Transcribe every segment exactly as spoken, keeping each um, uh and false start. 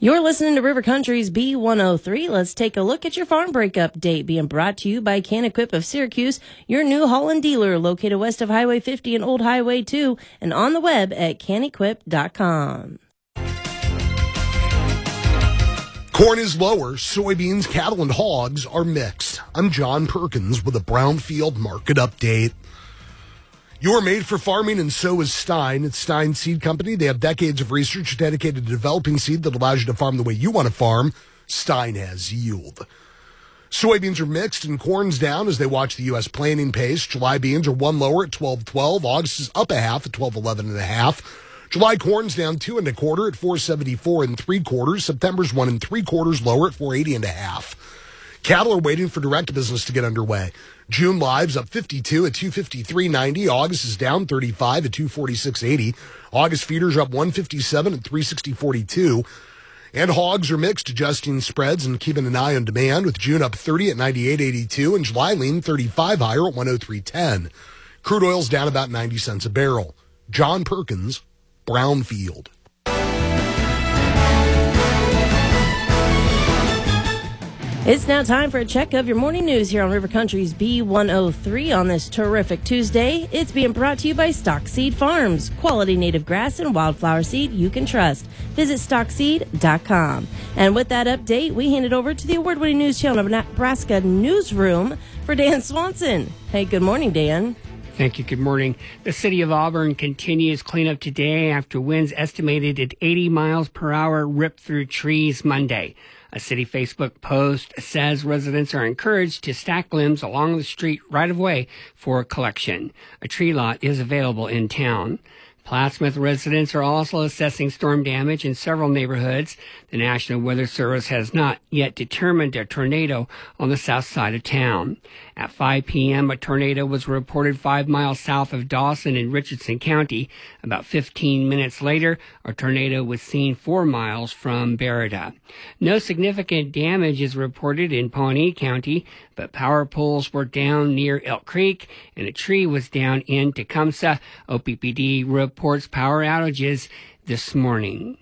You're listening to River Country's B one oh three. Let's take a look at your farm break update, being brought to you by CanEquip of Syracuse, your New Holland dealer located west of Highway fifty and Old Highway two, and on the web at can equip dot com. Corn is lower, soybeans, cattle, and hogs are mixed. I'm John Perkins with a Brownfield market update. You're made for farming, and so is Stein. It's Stein Seed Company. They have decades of research dedicated to developing seed that allows you to farm the way you want to farm. Stein has yield. Soybeans are mixed and corn's down as they watch the U S planting pace. July beans are one lower at twelve twelve. August is up a half at twelve eleven and a half. July corn's down two and a quarter at four seventy-four and three quarters. September's one and three quarters lower at four eighty and a half. Cattle are waiting for direct business to get underway. June live's up fifty-two at two fifty-three ninety. August is down thirty-five at two forty-six eighty. August feeders are up one fifty-seven at three sixty forty-two. And hogs are mixed, adjusting spreads and keeping an eye on demand, with June up thirty at ninety-eight eighty-two and July lean thirty-five higher at one oh three ten. Crude oil's down about ninety cents a barrel. John Perkins, Brownfield. It's now time for a check of your morning news here on River Country's B one oh three on this terrific Tuesday. It's being brought to you by Stock Seed Farms, quality native grass and wildflower seed you can trust. Visit stock seed dot com. And with that update, we hand it over to the award-winning News Channel Nebraska newsroom for Dan Swanson. Hey, good morning, Dan. Thank you. Good morning. The city of Auburn continues cleanup today after winds estimated at eighty miles per hour ripped through trees Monday. A city Facebook post says residents are encouraged to stack limbs along the street right of way for collection. A tree lot is available in town. Plattsmouth residents are also assessing storm damage in several neighborhoods. The National Weather Service has not yet determined a tornado on the south side of town. At five p.m., a tornado was reported five miles south of Dawson in Richardson County. About fifteen minutes later, a tornado was seen four miles from Berida. No significant damage is reported in Pawnee County, but power poles were down near Elk Creek, and a tree was down in Tecumseh. O P P D reports power outages this morning.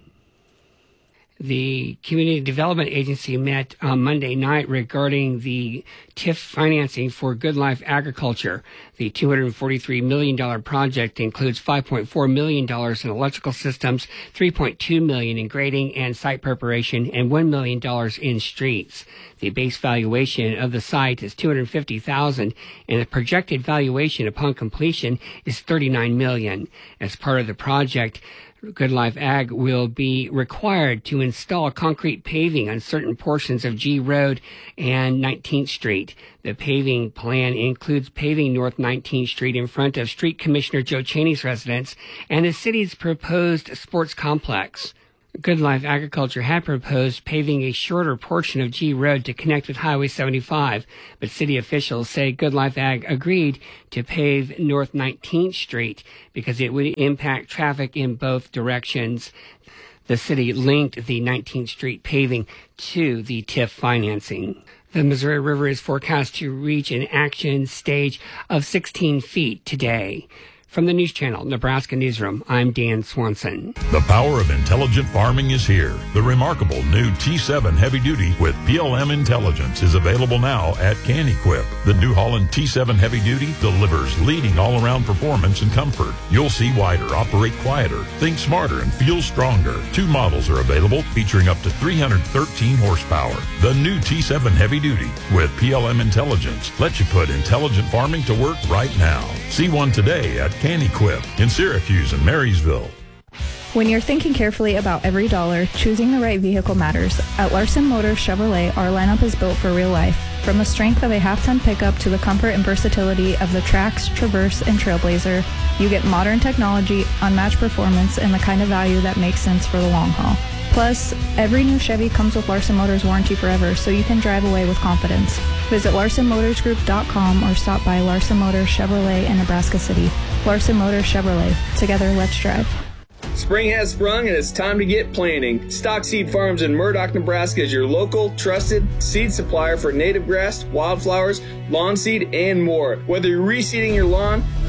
The Community Development Agency met on Monday night regarding the T I F financing for Good Life Agriculture. The two hundred forty-three million dollars project includes five point four million dollars in electrical systems, three point two million dollars in grading and site preparation, and one million dollars in streets. The base valuation of the site is two hundred fifty thousand dollars, and the projected valuation upon completion is thirty-nine million dollars. As part of the project, Good Life Ag will be required to install concrete paving on certain portions of G Road and nineteenth Street. The paving plan includes paving North nineteenth Street in front of Street Commissioner Joe Cheney's residence and the city's proposed sports complex. Good Life Agriculture had proposed paving a shorter portion of G Road to connect with Highway seventy-five, but city officials say Good Life Ag agreed to pave North nineteenth Street because it would impact traffic in both directions. The city linked the nineteenth Street paving to the T I F financing. The Missouri River is forecast to reach an action stage of sixteen feet today. From the News Channel Nebraska Newsroom, I'm Dan Swanson. The power of intelligent farming is here. The remarkable new T seven Heavy Duty with P L M Intelligence is available now at CanEquip. The New Holland T seven Heavy Duty delivers leading all-around performance and comfort. You'll see wider, operate quieter, think smarter, and feel stronger. Two models are available featuring up to three hundred thirteen horsepower. The new T seven Heavy Duty with P L M Intelligence lets you put intelligent farming to work right now. See one today at CanEquip in Syracuse and Marysville. When you're thinking carefully about every dollar, choosing the right vehicle matters. At Larson Motors Chevrolet, our lineup is built for real life. From the strength of a half-ton pickup to the comfort and versatility of the Trax, Traverse, and Trailblazer, you get modern technology, unmatched performance, and the kind of value that makes sense for the long haul. Plus, every new Chevy comes with Larson Motors warranty forever, so you can drive away with confidence. Visit larson motors group dot com or stop by Larson Motors Chevrolet in Nebraska City. Larson Motors Chevrolet. Together, let's drive. Spring has sprung and it's time to get planting. Stock Seed Farms in Murdock, Nebraska is your local, trusted seed supplier for native grass, wildflowers, lawn seed, and more. Whether you're reseeding your lawn,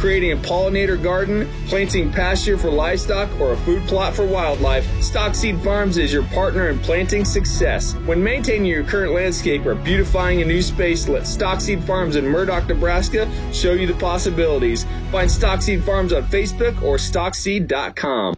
creating a pollinator garden, planting pasture for livestock, or a food plot for wildlife, Stock Seed Farms is your partner in planting success. When maintaining your current landscape or beautifying a new space, let Stock Seed Farms in Murdoch, Nebraska show you the possibilities. Find Stock Seed Farms on Facebook or stock seed dot com.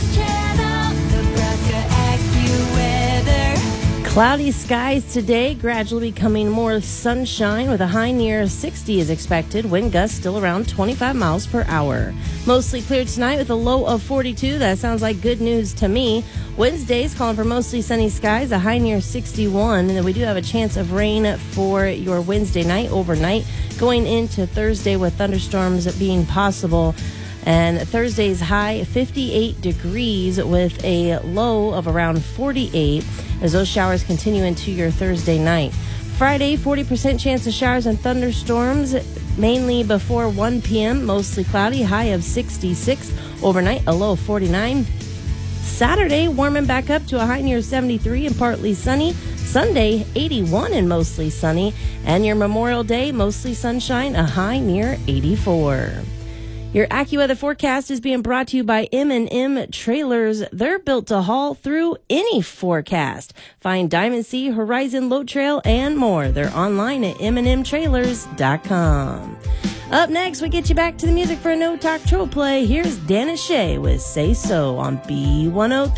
Cloudy skies today, gradually becoming more sunshine with a high near sixty is expected. Wind gusts still around twenty-five miles per hour. Mostly clear tonight with a low of forty-two. That sounds like good news to me. Wednesday's calling for mostly sunny skies, a high near sixty-one. And then we do have a chance of rain for your Wednesday night overnight, going into Thursday with thunderstorms being possible. And Thursday's high, fifty-eight degrees with a low of around forty-eight as those showers continue into your Thursday night. Friday, forty percent chance of showers and thunderstorms, mainly before one p.m., mostly cloudy, high of sixty-six. Overnight, a low of forty-nine. Saturday, warming back up to a high near seventy-three and partly sunny. Sunday, eighty-one and mostly sunny. And your Memorial Day, mostly sunshine, a high near eighty-four. Your AccuWeather forecast is being brought to you by M and M Trailers. They're built to haul through any forecast. Find Diamond Sea, Horizon, Low Trail, and more. They're online at m and m trailers dot com. Up next, we get you back to the music for a No Talk Troll play. Here's Dan and Shay with Say So on B one oh three.